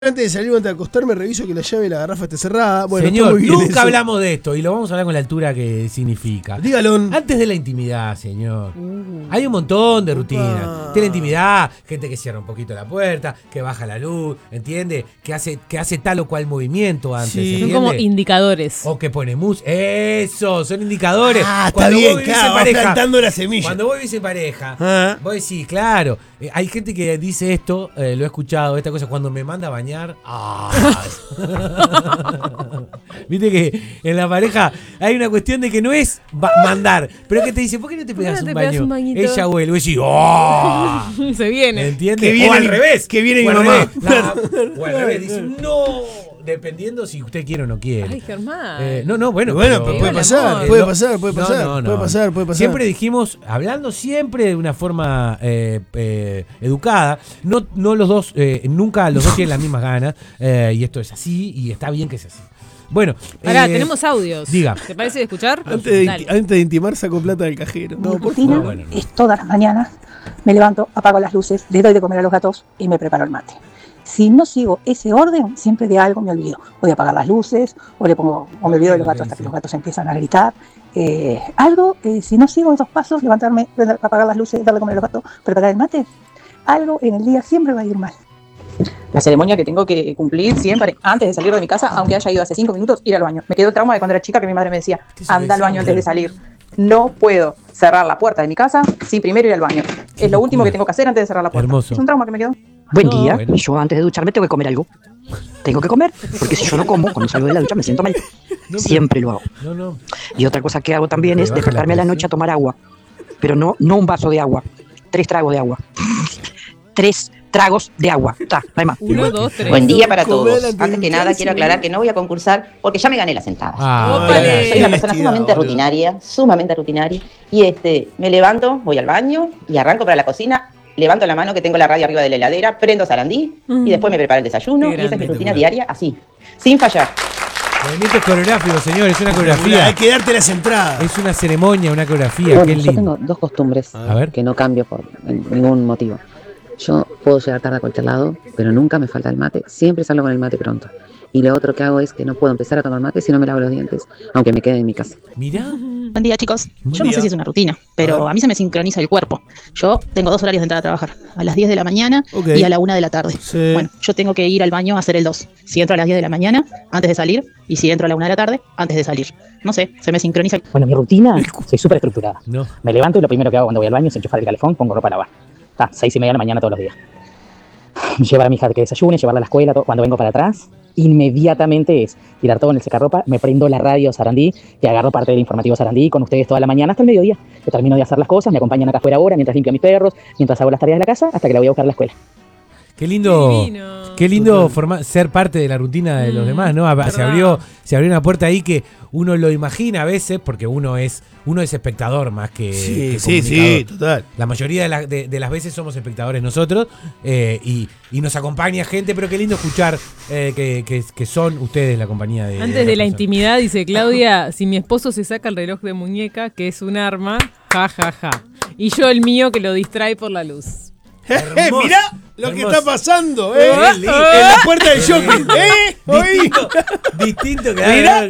Antes de salir o antes de acostarme, reviso que la llave de la garrafa esté cerrada. Bueno, señor, muy bien nunca eso. hablamos de esto y lo vamos a hablar con la altura que significa. Dígalo. Antes de la intimidad, señor. Hay un montón de rutinas. De la intimidad, gente que cierra un poquito la puerta, que baja la luz, ¿entiende? Que hace tal o cual movimiento antes. Sí. Son ¿entiende? como indicadores. O que pone música. Eso, son indicadores. Ah, está Cuando bien, vos vivís claro, en va pareja. plantando la semilla. Cuando vos vivís en pareja, Ah. vos decís, claro. Hay gente que dice esto, lo he escuchado, esta cosa, cuando me manda a bañar. Viste que en la pareja hay una cuestión de que no es mandar, pero que te dice, ¿por qué no te pegas un baño? Ella o él, vos decís, ¡oh! Se viene. ¿Entiendes? Que viene o al mi- revés. que viene o mi al mamá. revés. O al revés, dice, no. Dependiendo si usted quiere o no quiere. Ay, Germán. Bueno, Bueno, pero- puede pasar, amor. puede pasar, puede No, pasar, no, no. puede pasar, puede pasar. Siempre dijimos, hablando siempre de una forma educada, no los dos, nunca los dos tienen las mismas ganas, y esto es así, y está bien que sea así. Bueno, Pará, tenemos audios. diga. ¿Te parece de escuchar? Antes de intimar, saco plata del cajero. Mi No, por rutina favor. bueno, no. es todas las mañanas. Me levanto, apago las luces, le doy de comer a los gatos y me preparo el mate. Si no sigo ese orden, siempre de algo me olvido. O de apagar las luces, o me olvido de los gatos hasta que los gatos empiezan a gritar. Si no sigo esos pasos, levantarme, apagar las luces, darle de comer a los gatos, preparar el mate, algo en el día siempre va a ir mal. La ceremonia que tengo que cumplir siempre antes de salir de mi casa, aunque haya ido hace 5 minutos, ir al baño. Me quedó el trauma de cuando era chica que mi madre me decía, anda al baño antes de salir. No puedo cerrar la puerta de mi casa sin primero ir al baño. Es lo último que tengo que hacer antes de cerrar la puerta. Hermoso. Es un trauma que me quedó. Buen No, día, bueno. y yo antes de ducharme tengo que comer algo. Tengo que comer, porque si yo no como, cuando salgo de la ducha me siento mal. Siempre lo hago. No. Y otra cosa que hago también Te es baja la despertarme a la presión. noche a tomar agua. Pero no un vaso de agua, 3 tragos de agua. 3 tragos de agua. No hay más. 1, 2, 3. Buen día para Comer todos. antes de Antes que nada, ducharse, quiero aclarar que no voy a concursar porque ya me gané las entradas. Ópale. Soy una persona Honestidad, sumamente rutinaria. Y me levanto, voy al baño y arranco para la cocina. Levanto la mano que tengo la radio arriba de la heladera, prendo sarandí y después me preparo el desayuno. Qué Y esa es mi grande. rutina diaria, así, sin fallar. Movimientos coreográficos, señor, es una coreografía. Hay que darte las entradas. Es una ceremonia, una coreografía. Bueno, Qué yo lindo. tengo 2 costumbres A ver. que no cambio por ningún motivo. Yo puedo llegar tarde a cualquier lado, pero nunca me falta el mate. Siempre salgo con el mate pronto. Y lo otro que hago es que no puedo empezar a tomar mate si no me lavo los dientes, aunque me quede en mi casa. Mirá. Buen día, chicos. Buen Yo no día. sé si es una rutina, pero a mí se me sincroniza el cuerpo. Yo tengo 2 horarios de entrada a trabajar, a las 10 de la mañana Ok. y a la 1 de la tarde. Sí. Bueno, yo tengo que ir al baño a hacer el 2. Si entro a las 10 de la mañana, antes de salir, y si entro a la 1 de la tarde, antes de salir. No sé, se me sincroniza el Bueno, mi rutina, soy súper estructurada. No. Me levanto y lo primero que hago cuando voy al baño es enchufar el calefón, pongo ropa a lavar. 6:30 de la mañana todos los días. Llevar a mi hija que desayune, llevarla a la escuela, cuando vengo para atrás, inmediatamente es tirar todo en el secarropa, me prendo la radio Sarandí, que agarro parte del informativo Sarandí con ustedes toda la mañana hasta el mediodía. Que termino de hacer las cosas, me acompañan acá afuera ahora, mientras limpio a mis perros, mientras hago las tareas de la casa, hasta que la voy a buscar a la escuela. Qué lindo, Divino. qué lindo ser parte de la rutina de los demás, ¿no? Se abrió una puerta ahí que uno lo imagina a veces, porque uno es espectador más que Sí, comunicador. total. La mayoría de las veces somos espectadores nosotros, y nos acompaña gente, pero qué lindo escuchar que son ustedes la compañía de... Antes de la personas. intimidad, dice Claudia, si mi esposo se saca el reloj de muñeca, que es un arma, ja, ja, ja. Y yo el mío que lo distrae por la luz. Hermoso, Mirá lo que hermoso. está pasando, Qué lindo. en la puerta del shopping. Distinto que Mirá,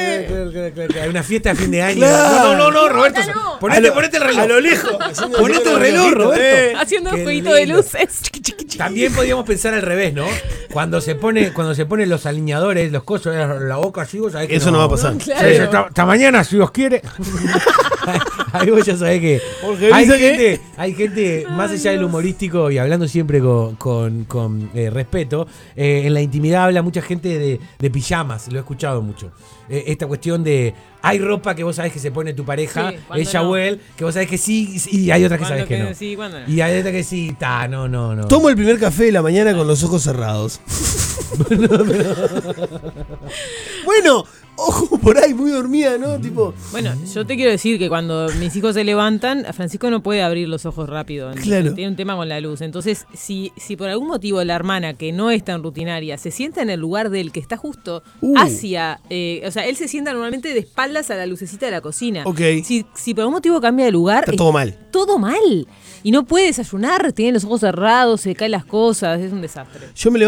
hay una fiesta de fin de año. Claro. No, Roberto. Ponete el reloj. A lo lejos. Ponete el reloj, Roberto. Haciendo un Qué jueguito de lindo. luces. También podríamos pensar al revés, ¿no? Cuando se ponen los alineadores, los cosos, la boca así, vos sabés que Eso no va a pasar. Claro. Hasta mañana, si Dios quiere. Ahí vos ya sabés que Porque hay dice que- gente, más allá del humorístico y hablando siempre con respeto, en la intimidad habla mucha gente de pijamas, lo he escuchado mucho. Esta cuestión de, hay ropa que vos sabés que se pone tu pareja, Sí, cuando ella no. o él, que vos sabés que sí, y hay otras que sabés que no. Sí, cuando no. Y hay otras que sí, no. Tomo el primer café de la mañana con los ojos cerrados. Bueno, ojo por ahí, muy dormida, ¿no? Tipo, Bueno, yo te quiero decir que cuando mis hijos se levantan, a Francisco no puede abrir los ojos rápido. Claro. Tiene un tema con la luz. Entonces, si por algún motivo la hermana, que no es tan rutinaria, se sienta en el lugar del que está justo hacia... o sea, él se sienta normalmente de espaldas a la lucecita de la cocina. Ok. Si por algún motivo cambia de lugar... está todo mal. Todo mal. Y no puede desayunar, tiene los ojos cerrados, se caen las cosas, es un desastre. Yo me